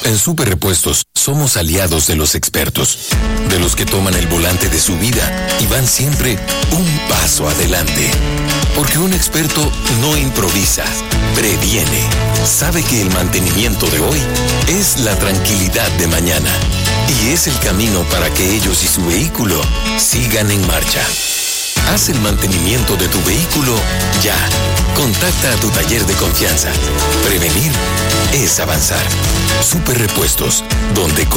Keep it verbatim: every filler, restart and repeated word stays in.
En Super Repuestos somos aliados de los expertos, de los que toman el volante de su vida y van siempre un paso adelante. Porque un experto no improvisa, previene. Sabe que el mantenimiento de hoy es la tranquilidad de mañana. Y es el camino para que ellos y su vehículo sigan en marcha. Haz el mantenimiento de tu vehículo ya. Contacta a tu taller de confianza. Prevenir es avanzar. Super Repuestos, donde